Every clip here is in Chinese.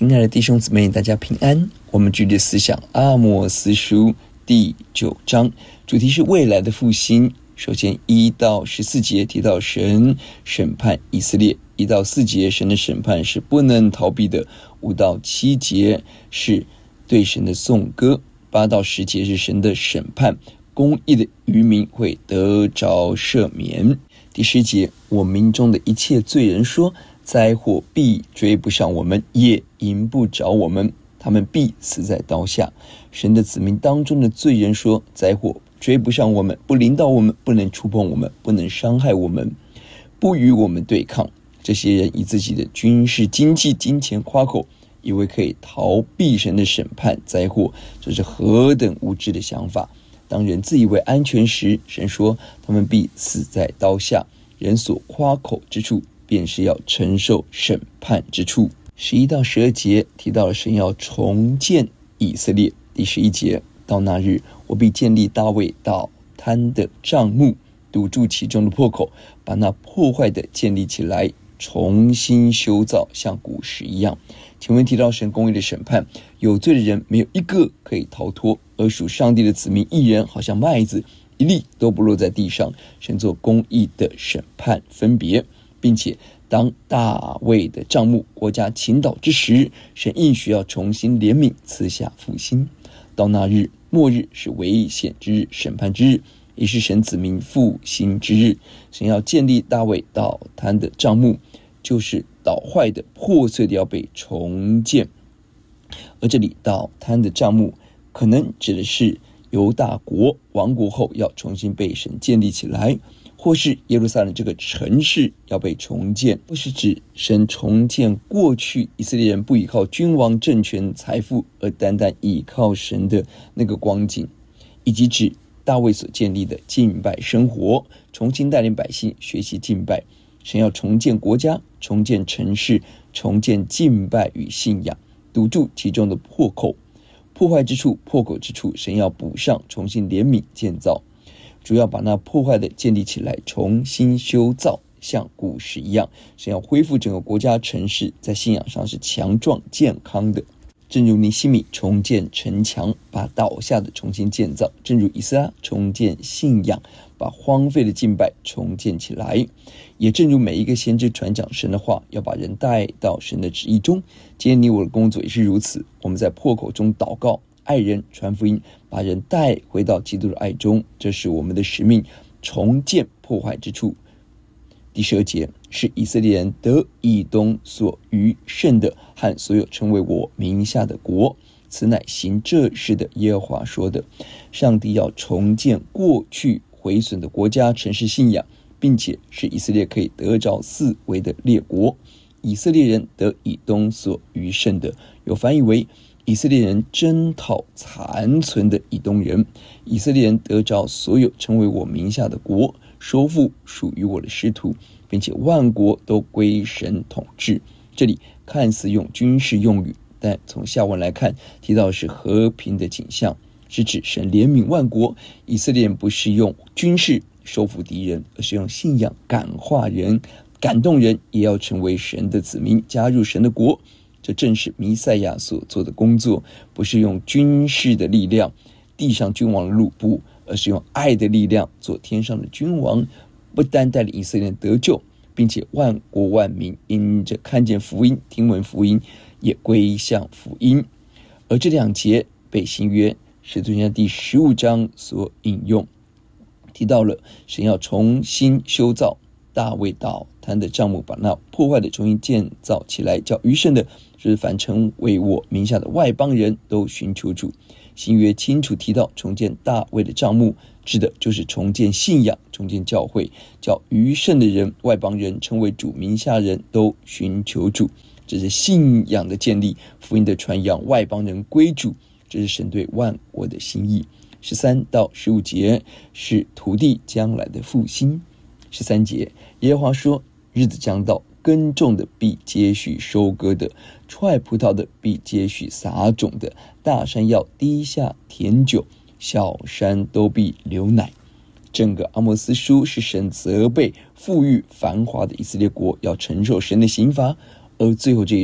亲爱的弟兄姊妹，大家平安。我们继续思想阿摩司书第9章，主题是未来的复兴。首先1到14节提到神审判以色列，1到4节神的审判是不能逃避的，5到7节是对神的颂歌，8到10节是神的审判，公义的渔民会得着赦免。第10节，我民中的一切罪人说，灾祸必追不上我们，也迎不着我们，他们必死在刀下。神的子民当中的罪人说，灾祸追不上我们，不临到我们，不能触碰我们，不能伤害我们，不与我们对抗。这些人以自己的军事、经济、金钱夸口，以为可以逃避神的审判灾祸，这是何等无知的想法。当人自以为安全时，神说他们必死在刀下。人所夸口之处，便是要承受审判之处。11到12节提到了神要重建以色列。第11节，到那日，我必建立大卫到坛的帐幕，堵住其中的破口，把那破坏的建立起来，重新修造，像古时一样。前面提到神公义的审判，有罪的人没有一个可以逃脱，而属上帝的子民一人好像麦子，一粒都不落在地上。神做公义的审判分别，并且当大卫的帐幕国家倾倒之时，神应许要重新怜悯，赐下复兴。到那日，末日是危险之日，审判之日，也是神子民复兴之日。神要建立大卫到坛的帐幕，就是倒坏的、破碎的要被重建。而这里到坛的帐幕可能指的是犹大国亡国后要重新被神建立起来，或是耶路撒冷这个城市要被重建，或是指神重建过去以色列人不依靠君王、政权、财富，而单单依靠神的那个光景，以及指大卫所建立的敬拜生活，重新带领百姓学习敬拜。神要重建国家，重建城市，重建敬拜与信仰，堵住其中的破口、破坏之处、破口之处，神要补上，重新怜悯建造。主要把那破坏的建立起来，重新修造，像古时一样。神要恢复整个国家城市，在信仰上是强壮健康的。正如尼希米重建城墙，把倒下的重新建造；正如以斯拉重建信仰，把荒废的敬拜重建起来。也正如每一个先知传讲神的话，要把人带到神的旨意中。今天你我的工作也是如此，我们在破口中祷告，爱人，传福音，把人带回到基督的爱中，这是我们的使命，重建破坏之处。第12节，是以色列人得以东所余剩的，和所有成为我名下的国，此乃行这事的耶和华说的。上帝要重建过去毁损的国家、城市、信仰，并且使以色列可以得着四围的列国。以色列人得以东所余剩的，有翻译为以色列人征讨残存的以东人。以色列人得着所有成为我名下的国，收复属于我的失土，并且万国都归神统治。这里看似用军事用语，但从下文来看，提到的是和平的景象，是指神怜悯万国。以色列人不是用军事收服敌人，而是用信仰感化人、感动人，也要成为神的子民，加入神的国。这正是弥赛亚所做的工作，不是用军事的力量地上君王的路不，而是用爱的力量做天上的君王，不单带领以色列人得救，并且万国万民因着看见福音、听闻福音，也归向福音。而这2节被新约使徒行传第15章所引用，提到了神要重新修造大卫到坛的帐幕，把那破坏的重新建造起来，叫余剩的，就是凡成为我名下的外邦人都寻求主。新约清楚提到重建大卫的帐幕，指的就是重建信仰，重建教会，叫余剩的人、外邦人成为主名下人都寻求主。这是信仰的建立，福音的传扬，外邦人归主，这是神对万国的心意。13到15节是土地将来的复兴。13节，耶和华说，日子将到，耕种的必接续收割的，踹葡萄的必接续撒种的，大山要滴下甜酒，小山都必流奶。整个阿摩司书是神责备富裕繁华的以色列国要承受神的刑罚，而最后这一段提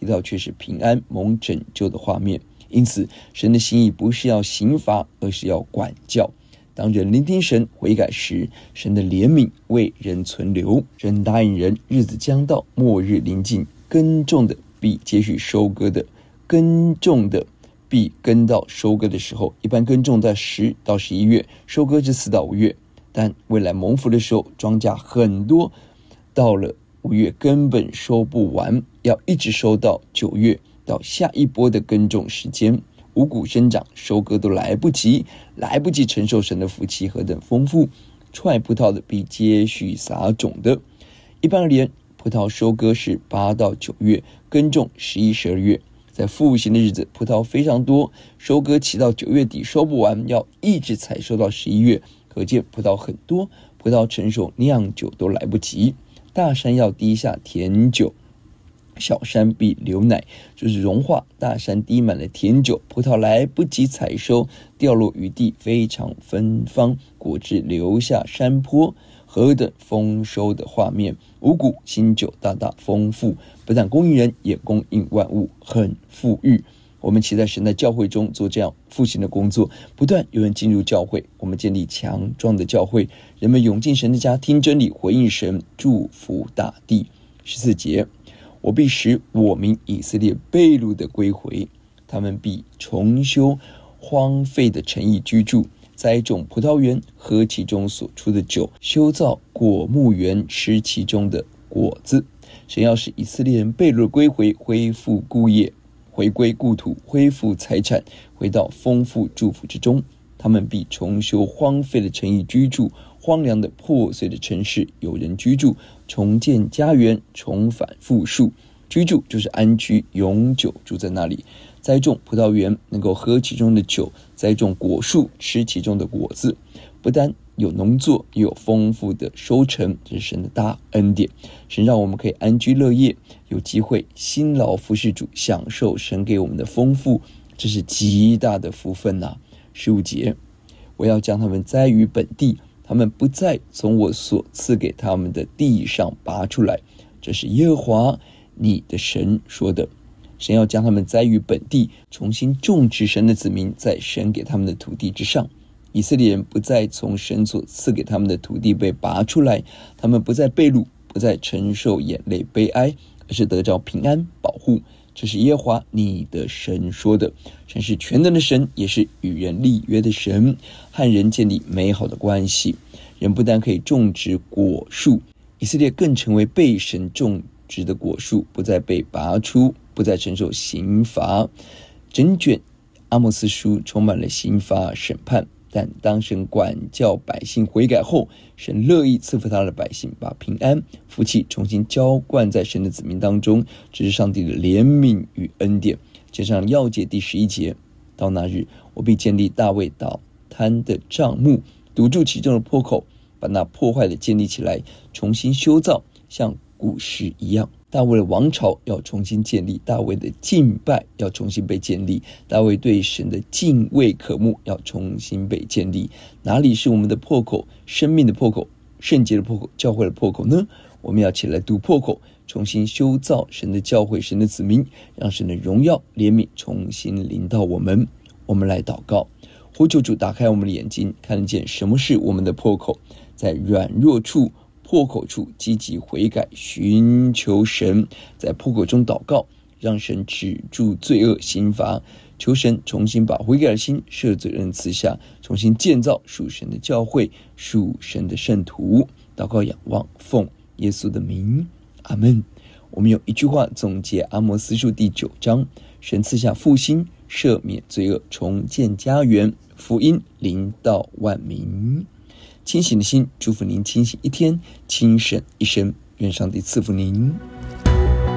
提到却是平安蒙拯救的画面。因此神的心意不是要刑罚，而是要管教。当人聆听神悔改时，神的怜悯为人存留。神答应人，日子将到，末日临近，耕种的必接续收割的，耕种的必耕到收割的时候。一般耕种在10到11月，收割是4到5月。但未来蒙福的时候，庄稼很多，到了5月根本收不完，要一直收到9月，到下一波的耕种时间。五谷生长，收割都来不及承受神的福气何等丰富。踹葡萄的必接续撒种的。一般而言，葡萄收割是8到9月，耕种11、12月。在复兴的日子，葡萄非常多，收割期到9月底收不完，要一直采收到11月。可见葡萄很多，葡萄成熟酿酒都来不及。大山要滴下甜酒，小山必流奶，就是融化。大山滴满了甜酒，葡萄来不及采收，掉落于地，非常芬芳，果汁流下山坡，何等丰收的画面。五谷新酒大大丰富，不但供应人，也供应万物，很富裕。我们期待神在教会中做这样复兴的工作，不断有人进入教会，我们建立强壮的教会，人们涌进神的家，听真理，回应神，祝福大地。14节，我必使我民以色列被掳的归回，他们必重修荒废的城邑居住，栽种葡萄园，喝其中所出的酒，修造果木园，吃其中的果子。神要使以色列人被掳归回，恢复故业，回归故土，恢复财产，回到丰富祝福之中。他们必重修荒废的城邑居住，荒凉的破碎的城市有人居住，重建家园，重返复数。居住就是安居，永久住在那里。栽种葡萄园，能够喝其中的酒；栽种果树，吃其中的果子。不单有农作，也有丰富的收成，这是神的大恩典。神让我们可以安居乐业，有机会辛劳服侍主，享受神给我们的丰富，这是极大的福分呐。15节，我要将他们栽于本地，他们不再从我所赐给他们的地上拔出来。这是耶和华你的神说的。神要将他们栽于本地，重新种植神的子民在神给他们的土地之上。以色列人不再从神所赐给他们的土地被拔出来，他们不再被掳，不再承受眼泪悲哀，而是得着平安保护。这是耶和华你的神说的。神是全能的神，也是与人立约的神，和人建立美好的关系。人不但可以种植果树，以色列更成为被神种植的果树，不再被拔出，不再承受刑罚。整卷阿摩斯书充满了刑罚审判，但当神管教百姓悔改后，神乐意赐福他的百姓，把平安福气重新浇灌在神的子民当中，这是上帝的怜悯与恩典。接上要节第11节，到那日，我必建立大卫倒塌的帐幕，堵住其中的破口，把那破坏的建立起来，重新修造，像古时一样。大卫的王朝要重新建立，大卫的敬拜要重新被建立，大卫对神的敬畏渴慕要重新被建立。哪里是我们的破口？生命的破口，圣洁的破口，教会的破口呢？我们要起来堵破口，重新修造神的教会，神的子民，让神的荣耀怜悯重新临到我们。我们来祷告，呼求主打开我们的眼睛，看见什么是我们的破口，在软弱处破口处积极悔改，寻求神，在破口中祷告，让神止住罪恶刑罚，求神重新把悔改的心赦罪人赐下，重新建造属神的教会，属神的圣徒。祷告仰望，奉耶稣的名，阿们。我们用一句话总结阿摩斯书第9章，神赐下复兴，赦免罪恶，重建家园，福音临到万民。清醒的心，祝福您清醒一天，清省一生。愿上帝赐福您。